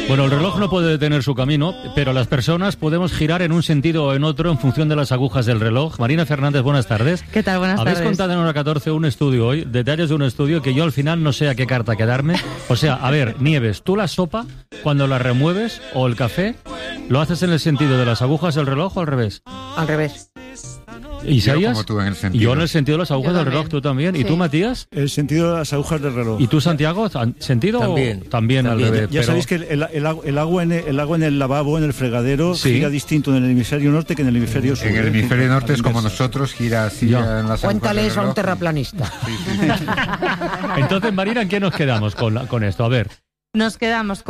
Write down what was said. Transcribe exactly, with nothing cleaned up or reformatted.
Bueno, el reloj no puede detener su camino, pero las personas podemos girar en un sentido o en otro en función de las agujas del reloj. Marina Fernández, buenas tardes. ¿Qué tal? Buenas Habéis tardes. contado en Hora catorce un estudio hoy, detalles de un estudio que yo al final no sé a qué carta quedarme. O sea, a ver, Nieves, ¿tú la sopa, cuando la remueves, o el café, lo haces en el sentido de las agujas del reloj o al revés? Al revés. ¿Isaías? Yo como tú en el sentido. Yo en el sentido de las agujas Yo del también. reloj, tú también. ¿Y Sí. tú, Matías? El sentido de las agujas del reloj. ¿Y tú, Santiago? ¿Sentido También. o también, al También. revés? Ya Pero- sabéis que el, el- el agu- el agua en el, el agua en el lavabo, en el fregadero, Sí. gira distinto en el hemisferio norte que en el hemisferio sur. En el ¿eh? hemisferio norte A la es como inversa. nosotros, gira así Ya. en las agujas Cuéntale del eso a un reloj. terraplanista. Sí, sí, sí. Entonces, Marina, ¿en qué nos quedamos con, la- con esto? A ver. Nos quedamos